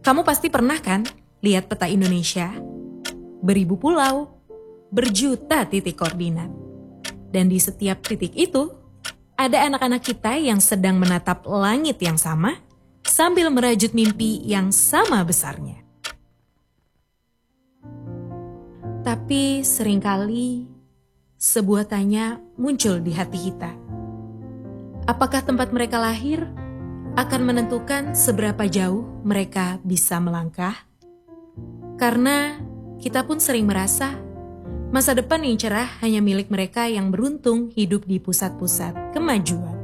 Kamu pasti pernah kan lihat peta Indonesia? Beribu pulau, berjuta titik koordinat. Dan di setiap titik itu, ada anak-anak kita yang sedang menatap langit yang sama sambil merajut mimpi yang sama besarnya. Tapi seringkali sebuah tanya muncul di hati kita. Apakah tempat mereka lahir akan menentukan seberapa jauh mereka bisa melangkah? Karena kita pun sering merasa masa depan yang cerah hanya milik mereka yang beruntung hidup di pusat-pusat kemajuan.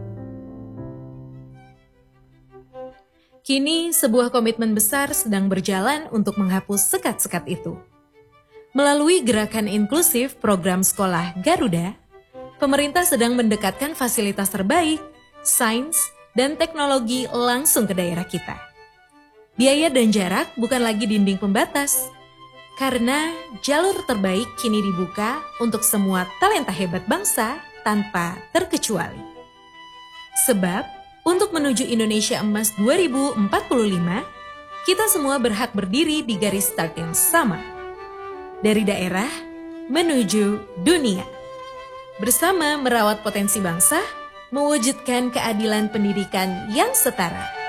Kini sebuah komitmen besar sedang berjalan untuk menghapus sekat-sekat itu. Melalui gerakan inklusif program sekolah Garuda, pemerintah sedang mendekatkan fasilitas terbaik, sains, dan teknologi langsung ke daerah kita. Biaya dan jarak bukan lagi dinding pembatas, karena jalur terbaik kini dibuka untuk semua talenta hebat bangsa tanpa terkecuali. Sebab, untuk menuju Indonesia Emas 2045, kita semua berhak berdiri di garis start yang sama. Dari daerah menuju dunia. Bersama merawat potensi bangsa, mewujudkan keadilan pendidikan yang setara.